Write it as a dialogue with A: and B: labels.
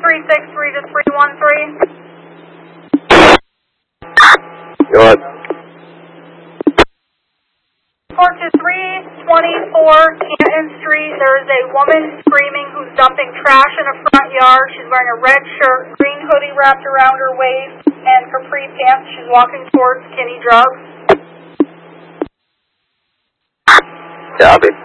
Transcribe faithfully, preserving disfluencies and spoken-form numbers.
A: three six three to three one three.
B: Go ahead.
A: Report to three twenty-four Canton Street. There is a woman screaming who's dumping trash in a front yard. She's wearing a red shirt, green hoodie wrapped around her waist, and capri pants. She's walking towards Kinney Drugs.
B: Copy.